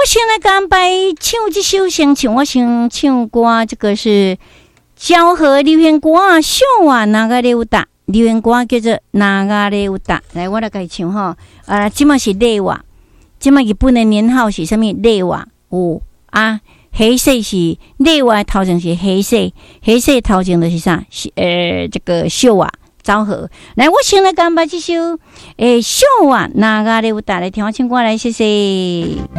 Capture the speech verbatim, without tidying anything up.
先来安排唱这首，先唱我先唱歌，这个是昭和流行歌啊，秀啊，那个流达流行歌叫做那个流达。来，我来给唱哈。啊，即嘛是内话，即嘛日本的年号是啥物？内话有啊，黑色是内话头前是黑色，黑色头前就是啥？是呃这个秀啊。昭和，来，我先来干吧这首诶秀啊，那个流达来听我唱歌来，谢谢。